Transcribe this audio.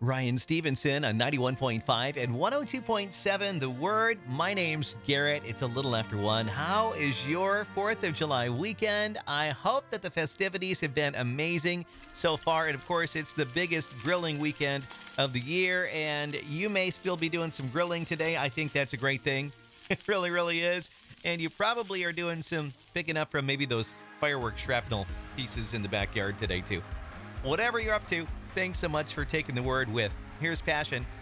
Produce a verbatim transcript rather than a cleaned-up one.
Ryan Stevenson on ninety-one point five and one oh two point seven. The Word. My name's Garrett. It's a little after one. How is your fourth of July weekend? I hope that the festivities have been amazing so far. And of course, it's the biggest grilling weekend of the year. And you may still be doing some grilling today. I think that's a great thing. It really, really is. And you probably are doing some picking up from maybe those fireworks shrapnel pieces in the backyard today, too. Whatever you're up to, thanks so much for taking the word with. Here's Passion